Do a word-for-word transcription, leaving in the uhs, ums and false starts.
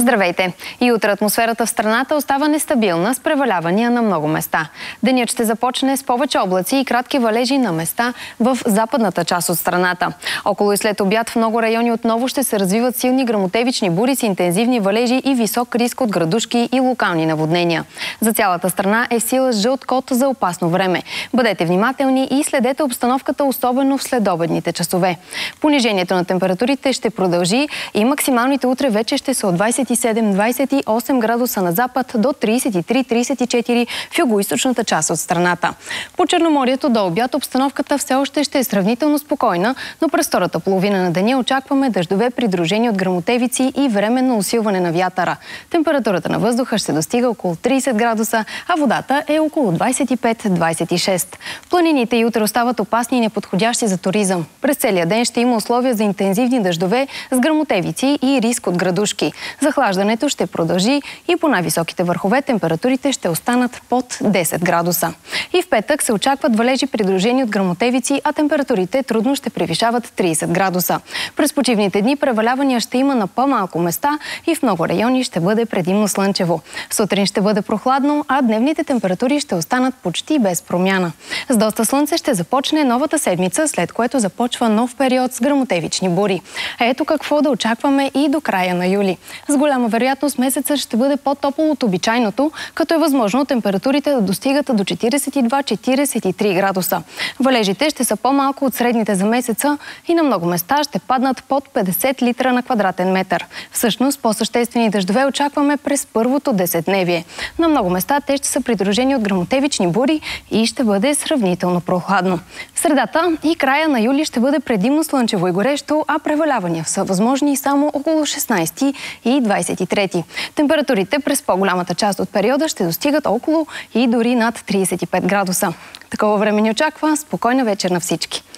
Здравейте! И утре атмосферата в страната остава нестабилна с превалявания на много места. Денят ще започне с повече облаци и кратки валежи на места в западната част от страната. Около и след обяд в много райони отново ще се развиват силни гръмотевични бури с интензивни валежи и висок риск от градушки и локални наводнения. За цялата страна е в сила жълт код за опасно време. Бъдете внимателни и следете обстановката, особено в следобедните часове. Понижението на температурите ще продължи и максималните утре вече ще са от двадесет и седем до двадесет и осем градуса на запад до тридесет и три до тридесет и четири в югоизточната част от страната. По Черноморието до обяд обстановката все още ще е сравнително спокойна, но през втората половина на деня очакваме дъждове, придружени от гръмотевици и временно усилване на вятъра. Температурата на въздуха ще достига около тридесет градуса, а водата е около двадесет и пет до двадесет и шест. Планините и утре остават опасни и неподходящи за туризъм. През целия ден ще има условия за интензивни дъждове с гръмотевици и риск от градушки. Захлаждането ще продължи и по най-високите върхове температурите ще останат под десет градуса. И в петък се очакват валежи, придружени от гръмотевици, а температурите трудно ще превишават тридесет градуса. През почивните дни превалявания ще има на по-малко места и в много райони ще бъде предимно слънчево. Сутрин ще бъде прохладно, а дневните температури ще останат почти без промяна. С доста слънце ще започне новата седмица, след което започва нов период с гръмотевични бури. Ето какво да очакваме и до края на юли. С голяма вероятност месецът ще бъде по-топъл от обичайното, като е възможно температурите да достигат до четиридесет и два до четиридесет и три градуса. Валежите ще са по-малко от средните за месеца и на много места ще паднат под петдесет литра на квадратен метър. Всъщност, по-съществени дъждове очакваме през първото десетдневие. На много места те ще са придружени от гръмотевични бури и ще бъде сравнително прохладно. В средата и края на юли ще бъде предимно слънчево и горещо, а превалявания са възможни само около шестнадесети и двадесет и трети. Температурите през по-голямата част от периода ще достигат около и дори над тридесет и пет градуса. Такова време ни очаква. Спокойна вечер на всички!